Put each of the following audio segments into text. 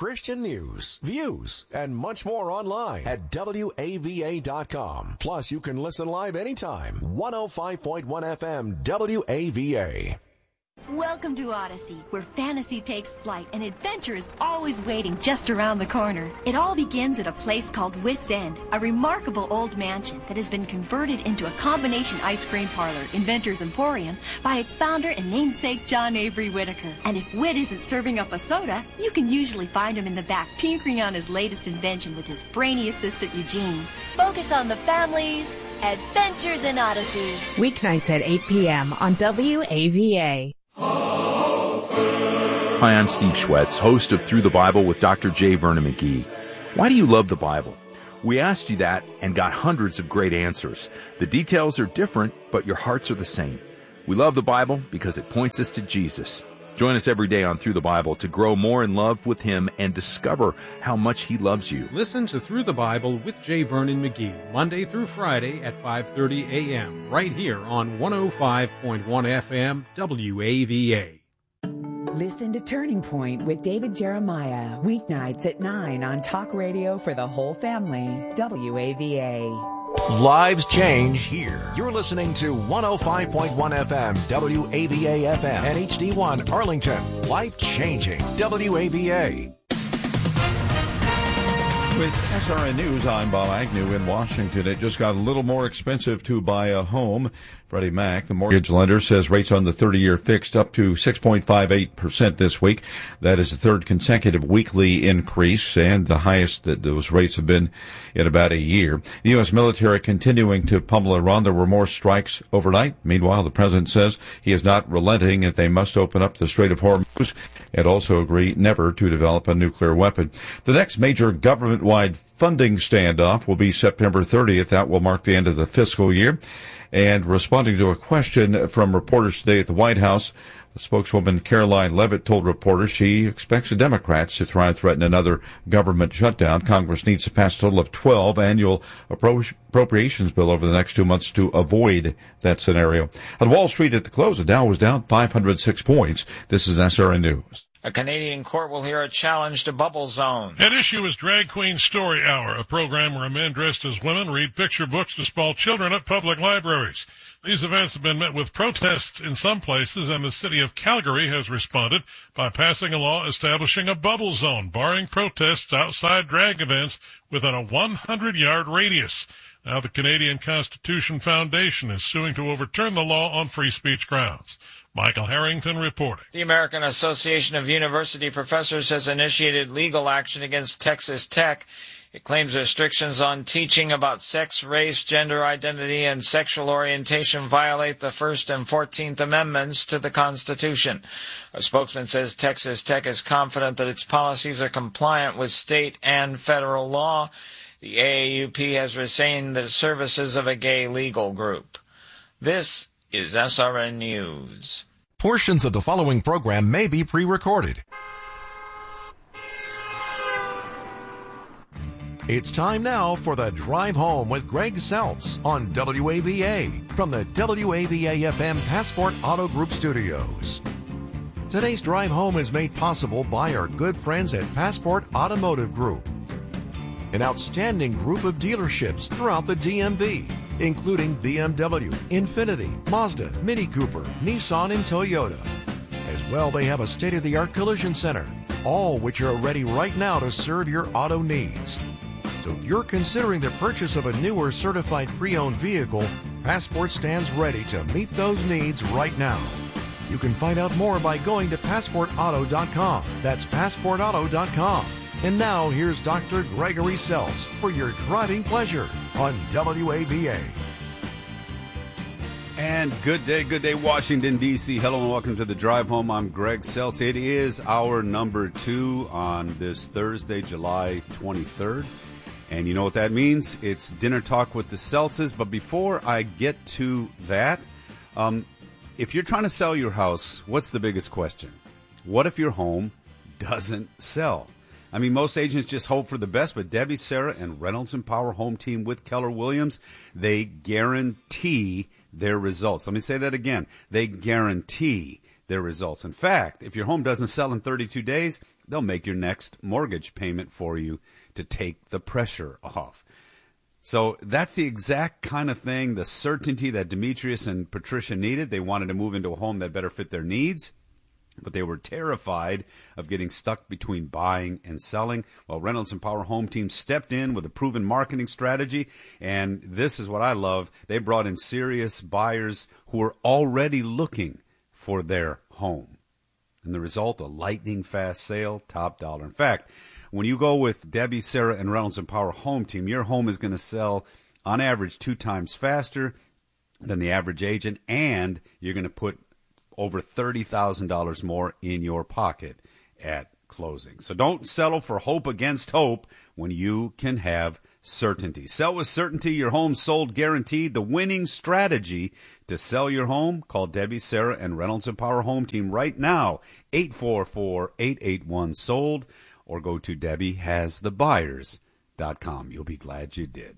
Christian news, views, and much more online at WAVA.com. Plus, you can listen live anytime. 105.1 FM WAVA. Welcome to Odyssey, where fantasy takes flight and adventure is always waiting just around the corner. It all begins at a place called Wits End, a remarkable old mansion that has been converted into a combination ice cream parlor, Inventor's Emporium, by its founder and namesake John Avery Whitaker. And if Whit isn't serving up a soda, you can usually find him in the back tinkering on his latest invention with his brainy assistant Eugene. Focus on the family's adventures in Odyssey. Weeknights at 8 p.m. on WAVA. Hi, I'm Steve Schwetz, host of Through the Bible with Dr. J. Vernon McGee. Why do you love the Bible? We asked you that and got hundreds of great answers. The details are different, but your hearts are the same. We love the Bible because it points us to Jesus. Join us every day on Through the Bible to grow more in love with Him and discover how much He loves you. Listen to Through the Bible with J. Vernon McGee, Monday through Friday at 5:30 a.m., right here on 105.1 FM WAVA. Listen to Turning Point with David Jeremiah, weeknights at 9 on Talk Radio for the whole family, WAVA. Lives change here. You're listening to 105.1 FM WAVA FM and HD1 Arlington. Life changing WAVA. With SRN News, I'm Bob Agnew in Washington. It just got a little more expensive to buy a home. Freddie Mac, the mortgage lender, says rates on the 30-year fixed up to 6.58% this week. That is the third consecutive weekly increase and the highest that those rates have been in about a year. The U.S. military continuing to pummel Iran. There were more strikes overnight. Meanwhile, the president says he is not relenting and they must open up the Strait of Hormuz and also agree never to develop a nuclear weapon. The next major government-wide funding standoff will be September 30th. That will mark the end of the fiscal year. And responding to a question from reporters today at the White House, the spokeswoman Caroline Leavitt told reporters she expects the Democrats to try and threaten another government shutdown. Congress needs to pass a total of 12 annual appropriations bill over the next 2 months to avoid that scenario. On Wall Street at the close, the Dow was down 506 points. This is SRN News. A Canadian court will hear a challenge to Bubble Zone. At issue is Drag Queen Story Hour, a program where men dressed as women read picture books to small children at public libraries. These events have been met with protests in some places, and the city of Calgary has responded by passing a law establishing a bubble zone, barring protests outside drag events within a 100-yard radius. Now the Canadian Constitution Foundation is suing to overturn the law on free speech grounds. Michael Harrington reporting. The American Association of University Professors has initiated legal action against Texas Tech. It claims restrictions on teaching about sex, race, gender identity, and sexual orientation violate the First and 14th Amendments to the Constitution. A spokesman says Texas Tech is confident that its policies are compliant with state and federal law. The AAUP has retained the services of a gay legal group. This is SRN News. Portions of the following program may be pre-recorded. It's time now for the Drive Home with Greg Seltz on WAVA from the WAVA-FM Passport Auto Group Studios. Today's Drive Home is made possible by our good friends at Passport Automotive Group, an outstanding group of dealerships throughout the DMV, including BMW, Infiniti, Mazda, Mini Cooper, Nissan, and Toyota. As well, they have a state-of-the-art collision center, all which are ready right now to serve your auto needs. So if you're considering the purchase of a new or certified pre-owned vehicle, Passport stands ready to meet those needs right now. You can find out more by going to PassportAuto.com. That's PassportAuto.com. And now, here's Dr. Gregory Seltz for your driving pleasure on WAVA. And good day, Washington, D.C. Hello and welcome to the Drive Home. I'm Greg Seltz. It is hour number 2 on this Thursday, July 23rd. And you know what that means? It's dinner talk with the Seltzes. But before I get to that, if you're trying to sell your house, what's the biggest question? What if your home doesn't sell? I mean, most agents just hope for the best, but Debbie, Sarah, and Reynolds & Power Home Team with Keller Williams, they guarantee their results. Let me say that again. They guarantee their results. In fact, if your home doesn't sell in 32 days, they'll make your next mortgage payment for you to take the pressure off. So that's the exact kind of thing, the certainty that Demetrius and Patricia needed. They wanted to move into a home that better fit their needs, but they were terrified of getting stuck between buying and selling. Well, Reynolds and Power Home Team stepped in with a proven marketing strategy, and this is what I love. They brought in serious buyers who were already looking for their home. And the result, a lightning-fast sale, top dollar. In fact, when you go with Debbie, Sarah, and Reynolds and Power Home Team, your home is going to sell on average 2 times faster than the average agent, and you're going to put over $30,000 more in your pocket at closing. So don't settle for hope against hope when you can have certainty. Sell with certainty, your home sold guaranteed. The winning strategy to sell your home. Call Debbie, Sarah, and Reynolds and Power Home Team right now, 844-881-SOLD, or go to DebbieHasTheBuyers.com. You'll be glad you did.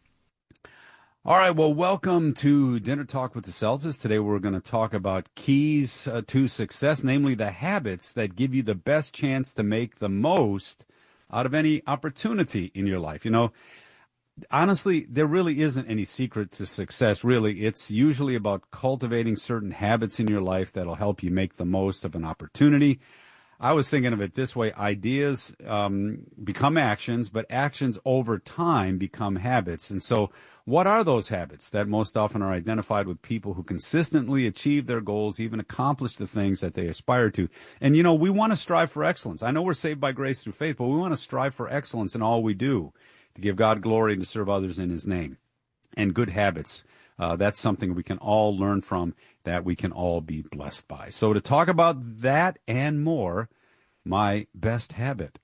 All right, well, welcome to Dinner Talk with the Seltzes. Today we're going to talk about keys to success, namely the habits that give you the best chance to make the most out of any opportunity in your life. You know, honestly, there really isn't any secret to success, really. It's usually about cultivating certain habits in your life that'll help you make the most of an opportunity. I was thinking of it this way. Ideas become actions, but actions over time become habits. And so what are those habits that most often are identified with people who consistently achieve their goals, even accomplish the things that they aspire to? And, you know, we want to strive for excellence. I know we're saved by grace through faith, but we want to strive for excellence in all we do, to give God glory and to serve others in his name. And good habits, that's something we can all learn from, that we can all be blessed by. So to talk about that and more, my best habit.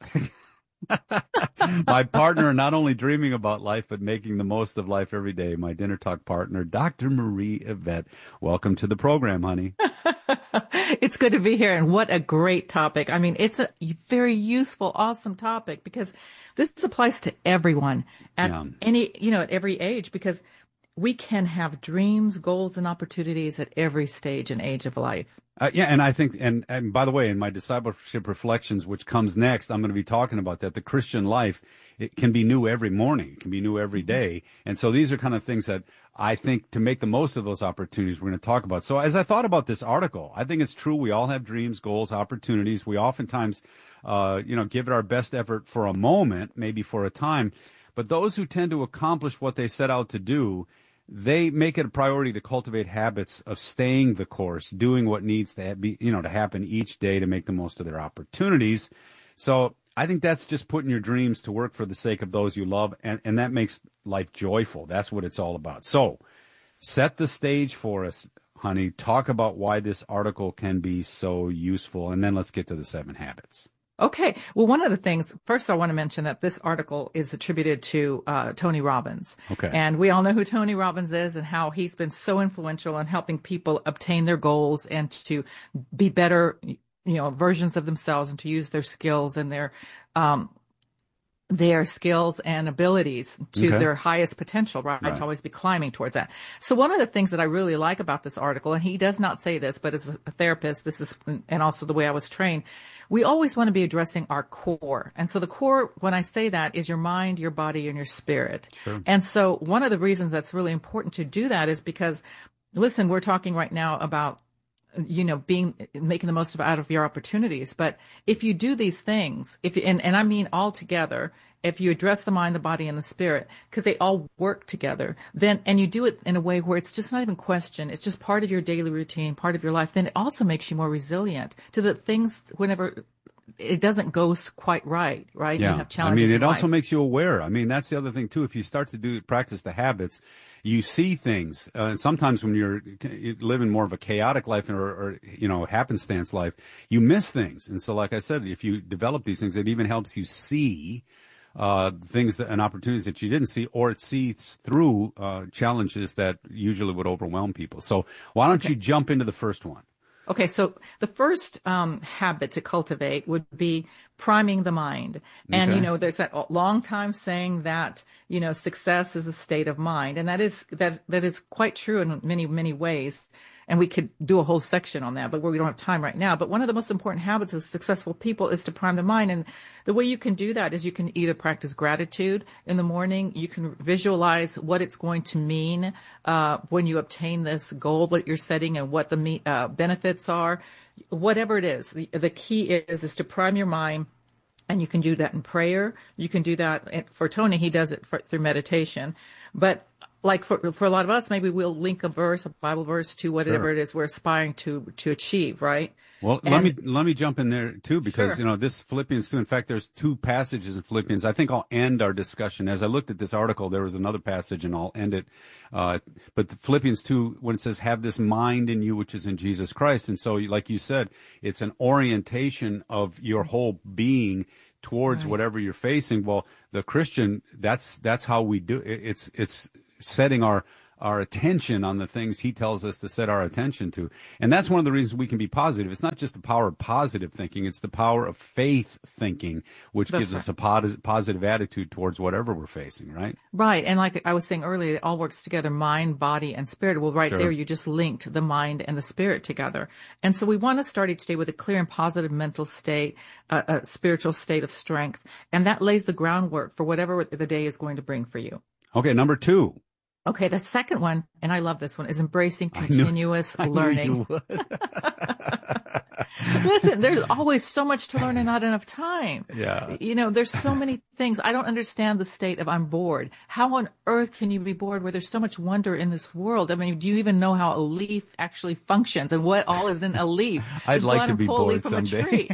My partner, not only dreaming about life, but making the most of life every day, my Dinner Talk partner, Dr. Marie Yvette. Welcome to the program, honey. It's good to be here, and what a great topic. I mean, it's a very useful, awesome topic, because this applies to everyone at at every age, because we can have dreams, goals, and opportunities at every stage and age of life. And I think, and by the way, in my discipleship reflections, which comes next, I'm going to be talking about that. The Christian life, it can be new every morning. It can be new every day. And so these are kind of things that I think, to make the most of those opportunities, we're going to talk about. So as I thought about this article, I think it's true. We all have dreams, goals, opportunities. We oftentimes, give it our best effort for a moment, maybe for a time. But those who tend to accomplish what they set out to do, they make it a priority to cultivate habits of staying the course, doing what needs to be, to happen each day to make the most of their opportunities. So I think that's just putting your dreams to work for the sake of those you love, and that makes life joyful. That's what it's all about. So set the stage for us, honey. Talk about why this article can be so useful, and then let's get to the 7 habits. Okay. Well, one of the things, first I want to mention that this article is attributed to Tony Robbins. Okay. And we all know who Tony Robbins is and how he's been so influential in helping people obtain their goals and to be better, versions of themselves, and to use their skills and their skills and abilities to their highest potential, right? To always be climbing towards that. So one of the things that I really like about this article, and he does not say this, but as a therapist, this is, and also the way I was trained, we always want to be addressing our core. And so the core, when I say that, is your mind, your body, and your spirit. Sure. And so one of the reasons that's really important to do that is because, listen, we're talking right now about making the most out of your opportunities. But if you do these things, and I mean all together, if you address the mind, the body, and the spirit, because they all work together, and you do it in a way where it's just not even questioned, it's just part of your daily routine, part of your life, then it also makes you more resilient to the things whenever it doesn't go quite right? Yeah. You have challenges. It also makes you aware. That's the other thing too. If you start to practice the habits, you see things. And sometimes when you're living more of a chaotic life or happenstance life, you miss things. And so, like I said, if you develop these things, it even helps you see things and opportunities that you didn't see, or it sees through challenges that usually would overwhelm people. So why don't you jump into the first one? Okay, so the first habit to cultivate would be priming the mind. And, there's that long time saying that, success is a state of mind. And that is quite true in many, many ways. And we could do a whole section on that, but we don't have time right now. But one of the most important habits of successful people is to prime the mind. And the way you can do that is you can either practice gratitude in the morning. You can visualize what it's going to mean when you obtain this goal that you're setting and what the benefits are. Whatever it is, the key is to prime your mind. And you can do that in prayer. You can do that for Tony. He does it through meditation. But like for a lot of us, maybe we'll link a Bible verse to whatever it is we're aspiring to achieve, right? Well, let me jump in there too, because this Philippians 2. In fact, there's two passages in Philippians. I think I'll end our discussion as I looked at this article. There was another passage, and I'll end it. But the Philippians 2, when it says, "Have this mind in you, which is in Jesus Christ," and so, like you said, it's an orientation of your whole being towards whatever you're facing. Well, the Christian, that's how we do it. It's setting our attention on the things he tells us to set our attention to. And that's one of the reasons we can be positive. It's not just the power of positive thinking, it's the power of faith thinking, which gives us a positive attitude towards whatever we're facing, right? Right. And like I was saying earlier, it all works together, mind, body, and spirit. Well, there, you just linked the mind and the spirit together. And so we want to start each day with a clear and positive mental state, a spiritual state of strength. And that lays the groundwork for whatever the day is going to bring for you. Okay, number 2. Okay, the second one, and I love this one, is embracing continuous learning. Listen, there's always so much to learn and not enough time. Yeah. There's so many things. I don't understand the state of I'm bored. How on earth can you be bored where there's so much wonder in this world? I mean, do you even know how a leaf actually functions and what all is in a leaf? I'd like to be bored someday.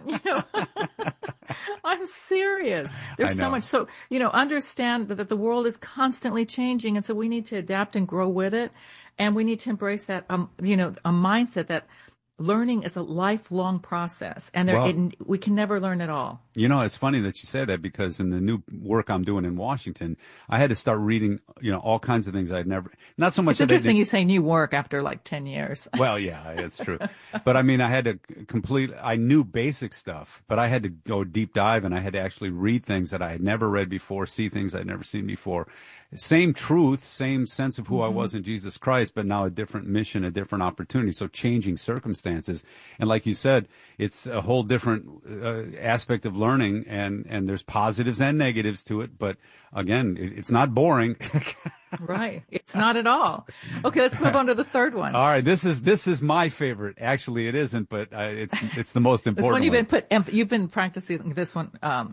I'm serious. There's so much. So, understand that the world is constantly changing. And so we need to adapt and grow with it. And we need to embrace that, a mindset that learning is a lifelong process. And we can never learn it all. It's funny that you say that, because in the new work I'm doing in Washington, I had to start reading, all kinds of things I'd never, not so much. It's interesting you say new work after like 10 years. Well, yeah, it's true. But I mean, I had to I knew basic stuff, but I had to go deep dive, and I had to actually read things that I had never read before, see things I'd never seen before. Same truth, same sense of who I was in Jesus Christ, but now a different mission, a different opportunity. So changing circumstances. And like you said, it's a whole different aspect of learning, and there's positives and negatives to it. But again, it's not boring. Right. It's not at all. Okay, let's move on to the third one. All right. This is my favorite. Actually, it isn't, but it's the most important you've been practicing this one,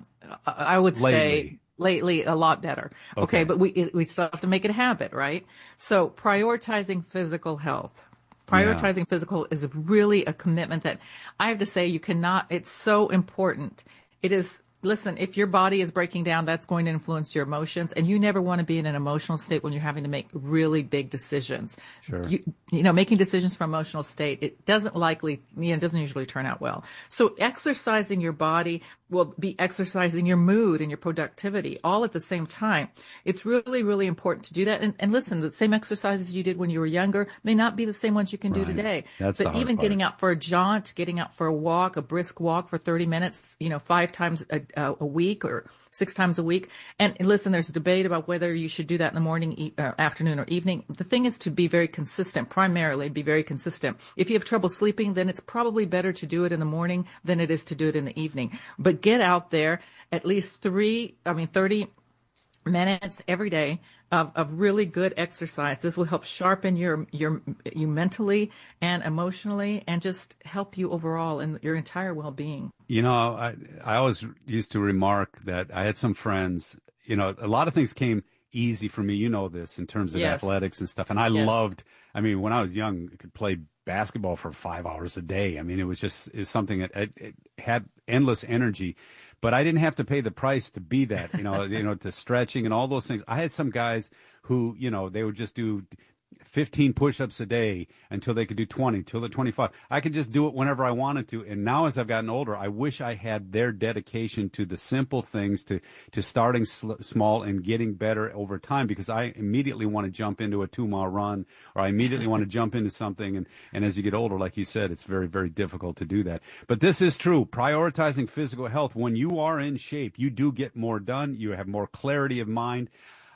I would say lately a lot better. Okay. But we still have to make it a habit, right? So prioritizing physical health. Prioritizing physical is really a commitment that I have to say it's so important. It is. Listen, if your body is breaking down, that's going to influence your emotions, and you never want to be in an emotional state when you're having to make really big decisions. Sure. Making decisions from emotional state, it doesn't usually turn out well. So exercising your body will be exercising your mood and your productivity all at the same time. It's really, really important to do that. And listen, the same exercises you did when you were younger may not be the same ones you can do today. But even getting out for a jaunt, getting out for a walk, a brisk walk for 30 minutes, 5 times a week or 6 times a week. And listen, there's a debate about whether you should do that in the morning, afternoon, or evening. The thing is to be very consistent, primarily be very consistent. If you have trouble sleeping, then it's probably better to do it in the morning than it is to do it in the evening. But get out there at least 30 minutes every day of really good exercise. This will help sharpen you mentally and emotionally, and just help you overall in your entire well-being. I always used to remark that I had some friends, a lot of things came easy for me, this in terms of athletics and stuff. And I loved, when I was young, I could play basketball for 5 hours a day. It's something that it had endless energy, but I didn't have to pay the price to be that, to stretching and all those things. I had some guys who, they would just do 15 push-ups a day until they could do 20, till they're 25. I could just do it whenever I wanted to. And now as I've gotten older, I wish I had their dedication to the simple things, to starting small and getting better over time, because I immediately want to jump into a 2-mile run, or I immediately want to jump into something. And as you get older, like you said, it's very, very difficult to do that. But this is true. Prioritizing physical health. When you are in shape, you do get more done. You have more clarity of mind.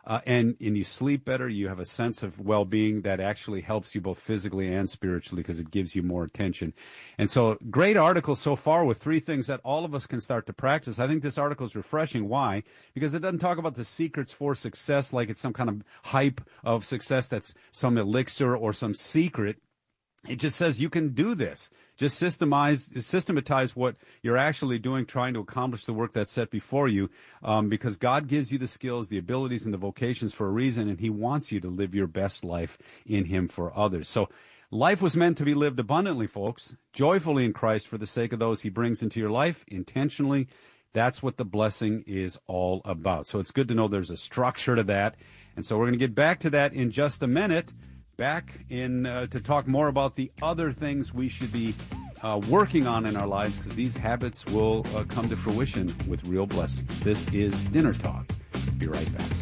and you sleep better. You have a sense of well-being that actually helps you both physically and spiritually because it gives you more attention. And so great article so far with 3 things that all of us can start to practice. I think this article is refreshing. Why? Because it doesn't talk about the secrets for success like it's some kind of hype of success that's some elixir or some secret. It just says you can do this. Just systematize what you're actually doing, trying to accomplish the work that's set before you, because God gives you the skills, the abilities, and the vocations for a reason, and he wants you to live your best life in him for others. So life was meant to be lived abundantly, folks, joyfully in Christ for the sake of those he brings into your life, intentionally. That's what the blessing is all about. So it's good to know there's a structure to that. And so we're going to get back to that in just a minute. Back in to talk more about the other things we should be working on in our lives, because these habits will come to fruition with real blessing. This is Dinner Talk. Be right back.